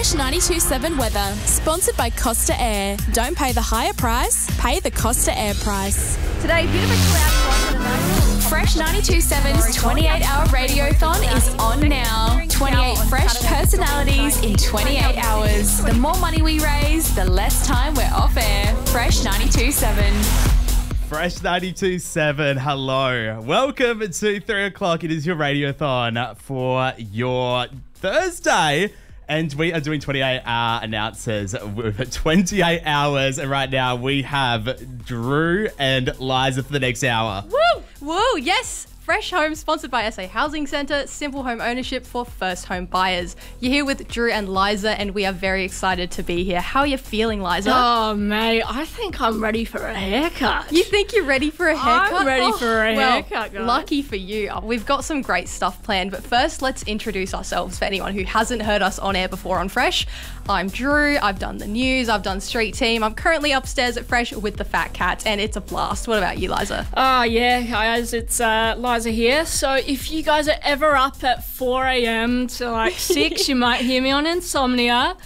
Fresh 92.7 weather, sponsored by Costa Air. Don't pay the higher price, pay the Costa Air price. Today, bit of a cloud front tonight. Fresh 92.7's 28-hour radiothon is on now. 28 fresh personalities in 28 hours. The more money we raise, the less time we're off air. Fresh 92.7. Fresh 92.7, hello. Welcome to 3 o'clock. It is your radiothon for your Thursday. And we are doing 28-hour announcers with 28 hours. And right now we have Drew and Liza for the next hour. Woo! Woo! Yes! Fresh Home, sponsored by SA Housing Centre, simple home ownership for first home buyers. You're here with Drew and Liza, and we are very excited to be here. How are you feeling, Liza? Oh, mate, I think I'm ready for a haircut. You think you're ready for a haircut? I'm ready for a haircut, guys. Lucky for you. We've got some great stuff planned, but first, let's introduce ourselves for anyone who hasn't heard us on air before on Fresh. I'm Drew. I've done the news. I've done Street Team. I'm currently upstairs at Fresh with the Fat Cats, and it's a blast. What about you, Liza? Oh, yeah, guys, it's Liza here. So if you guys are ever up at 4 a.m. to like 6, you might hear me on Insomnia.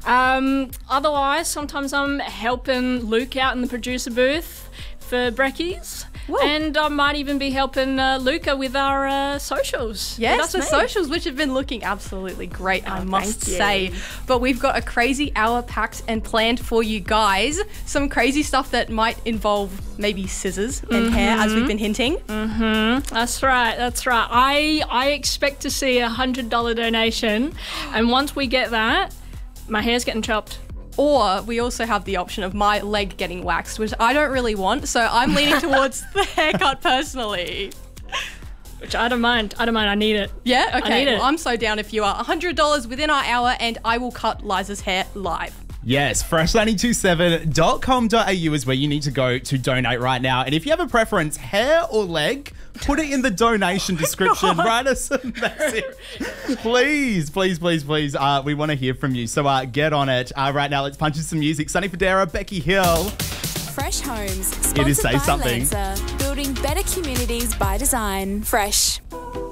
Otherwise, sometimes I'm helping Luke out in the producer booth for Brekkies. Whoa. And I might even be helping Luca with our socials. Yes, the socials, which have been looking absolutely great, I must say. But we've got a crazy hour packed and planned for you guys. Some crazy stuff that might involve maybe scissors and hair, as we've been hinting. That's right, that's right. I expect to see a $100 donation. And once we get that, my hair's getting chopped. Or we also have the option of my leg getting waxed, which I don't really want, so I'm leaning towards the haircut personally. Which I don't mind. I need it. Yeah? Okay. I need it. Well, I'm so down if you are. $100 within our hour, and I will cut Liza's hair live. Yes, fresh927.com.au is where you need to go to donate right now. And if you have a preference, hair or leg, put it in the donation description. Write us a message. Please. We want to hear from you. So get on it. Right now, let's punch in some music. Sunny Federa, Becky Hill. Fresh Homes, It is sponsored Say by Something. Lanza, building better communities by design. Fresh.